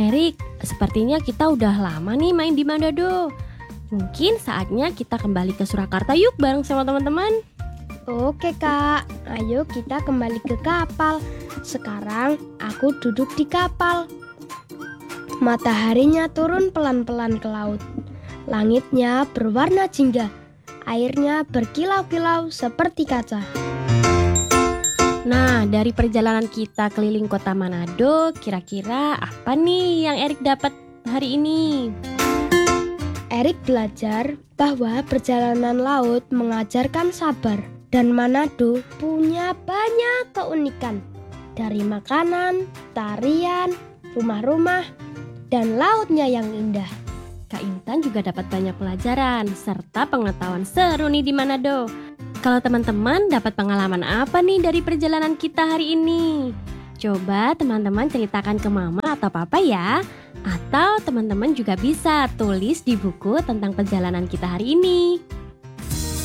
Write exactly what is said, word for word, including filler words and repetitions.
Erik, sepertinya kita udah lama nih main di Manado. Mungkin saatnya kita kembali ke Surakarta yuk bareng sama teman-teman. Oke kak, ayo kita kembali ke kapal. Sekarang aku duduk di kapal. Mataharinya turun pelan-pelan ke laut. Langitnya berwarna jingga. Airnya berkilau-kilau seperti kaca. Nah, dari perjalanan kita keliling kota Manado, kira-kira apa nih yang Erik dapat hari ini? Erik belajar bahwa perjalanan laut mengajarkan sabar. Dan Manado punya banyak keunikan. Dari makanan, tarian, rumah-rumah, dan lautnya yang indah. Kak Intan juga dapat banyak pelajaran serta pengetahuan seru nih di Manado. Kalau teman-teman dapat pengalaman apa nih dari perjalanan kita hari ini? Coba teman-teman ceritakan ke mama atau papa ya. Atau teman-teman juga bisa tulis di buku tentang perjalanan kita hari ini.